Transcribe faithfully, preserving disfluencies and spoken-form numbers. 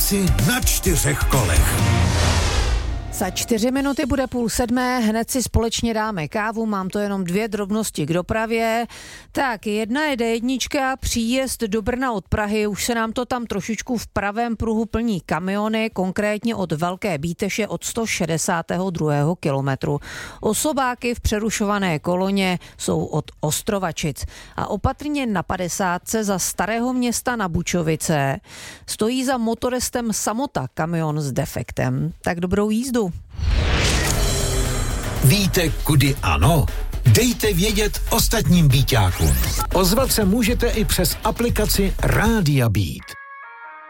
práci na čtyřech kolech. Za čtyři minuty bude půl sedmé, hned si společně dáme kávu, mám to jenom dvě drobnosti k dopravě. Tak, jedna je dé jedna, příjezd do Brna od Prahy, už se nám to tam trošičku v pravém pruhu plní kamiony, konkrétně od Velké Bíteše od sto šedesátého druhého kilometru. Osobáky v přerušované koloně jsou od Ostrovačic. A opatrně na padesátce za Starého Města na Bučovice stojí za motorestem Samota kamion s defektem. Tak dobrou jízdu. Víte, kudy ano? Dejte vědět ostatním Bíťákům. Ozvat se můžete i přes aplikaci Rádia Beat.